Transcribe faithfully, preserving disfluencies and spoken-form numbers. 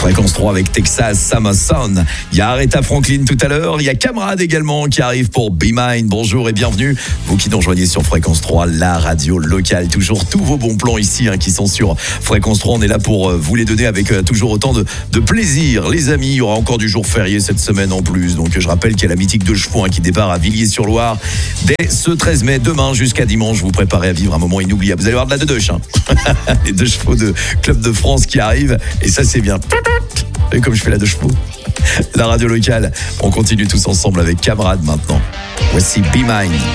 Fréquence trois avec Texas Summer Sun. Il y a Aretha Franklin tout à l'heure. Il y a Camarade également qui arrive pour Be Mine. Bonjour et bienvenue. Vous qui nous rejoignez sur Fréquence trois, la radio locale. Toujours tous vos bons plans ici hein, qui sont sur Fréquence trois. On est là pour euh, vous les donner avec euh, toujours autant de, de plaisir. Les amis, il y aura encore du jour férié cette semaine en plus. Donc je rappelle qu'il y a la mythique de chevaux hein, qui débarque à Villiers-sur-Loire dès ce treize mai. Demain jusqu'à dimanche, vous préparez à vivre un moment inoubliable. Vous allez voir de la deux-deux, hein. Les deux chevaux de Club de France qui arrivent. Et ça, c'est bien. Et comme je fais la deux chevaux. La radio locale. On continue tous ensemble avec Camarade maintenant. Voici Be Mine.